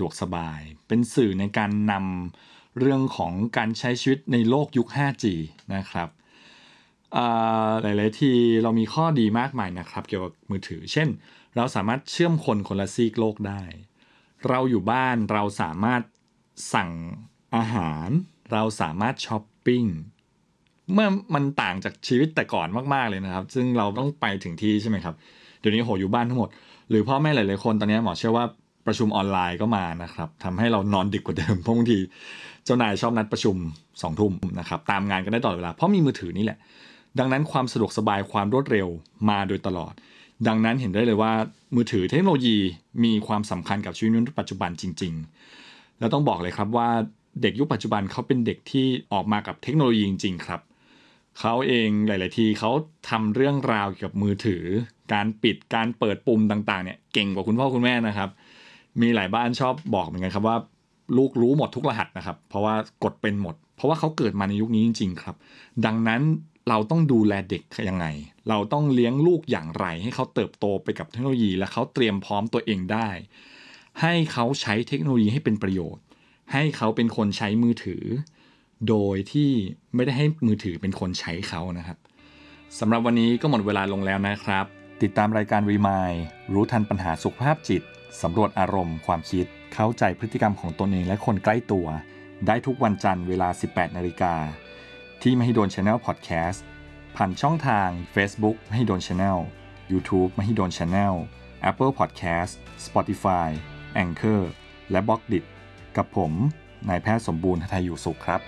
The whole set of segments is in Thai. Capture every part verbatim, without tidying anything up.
ดวกสบายเป็นสื่อในการนำเรื่องของการใช้ชีวิตในโลกยุค ไฟว์จี นะครับหลายๆทีเรามีข้อดีมากมายนะครับเกี่ยวกับมือถือเช่นเราสามารถเชื่อมคนคนละซีกโลกได้เราอยู่บ้านเราสามารถสั่งอาหารเราสามารถช้อปปิ้งเมื่อมันต่างจากชีวิตแต่ก่อนมากๆเลยนะครับซึ่งเราต้องไปถึงที่ใช่ไหมครับเดี๋ยวนี้โหอยู่บ้านทั้งหมดหรือพ่อแม่หลายๆคนตอนนี้หมอเชื่อว่าประชุมออนไลน์ก็มานะครับทำให้เรานอนดึกกว่าเดิมเพราะบางทีเจ้านายชอบนัดประชุมสองทุ่มนะครับตามงานกันได้ตลอดเวลาเพราะมีมือถือนี่แหละดังนั้นความสะดวกสบายความรวดเร็วมาโดยตลอดดังนั้นเห็นได้เลยว่ามือถือเทคโนโลยีมีความสำคัญกับชีวิตในปัจจุบันจริงๆแล้วต้องบอกเลยครับว่าเด็กยุคปัจจุบันเขาเป็นเด็กที่ออกมากับเทคโนโลยีจริงๆครับเขาเองหลายๆทีเขาทำเรื่องราวเกี่ยวกับมือถือการปิดการเปิดปุ่มต่างๆเนี่ยเก่งกว่าคุณพ่อคุณแม่นะครับมีหลายบ้านชอบบอกเหมือนกันครับว่าลูกรู้หมดทุกรหัสนะครับเพราะว่ากดเป็นหมดเพราะว่าเขาเกิดมาในยุคนี้จริงๆครับดังนั้นเราต้องดูแลเด็กยังไงเราต้องเลี้ยงลูกอย่างไรให้เขาเติบโตไปกับเทคโนโลยีและเขาเตรียมพร้อมตัวเองได้ให้เขาใช้เทคโนโลยีให้เป็นประโยชน์ให้เขาเป็นคนใช้มือถือโดยที่ไม่ได้ให้มือถือเป็นคนใช้เขานะครับสำหรับวันนี้ก็หมดเวลาลงแล้วนะครับติดตามรายการ Remind รู้ทันปัญหาสุขภาพจิตสำรวจอารมณ์ความคิดเข้าใจพฤติกรรมของตนเองและคนใกล้ตัวได้ทุกวันจันทร์เวลา สิบแปดนาฬิกาที่ Mahidol Channel Podcast ผ่านช่องทาง Facebook Mahidol Channel YouTube Mahidol Channel Apple Podcast Spotify Anchor และ Blockdit กับผมนายแพทย์สมบูรณ์ หทัยอยู่สุขครับ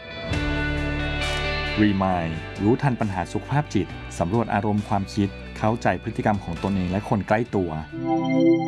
Remind รู้ทันปัญหาสุขภาพจิตสำรวจอารมณ์ความคิดเข้าใจพฤติกรรมของตนเองและคนใกล้ตัว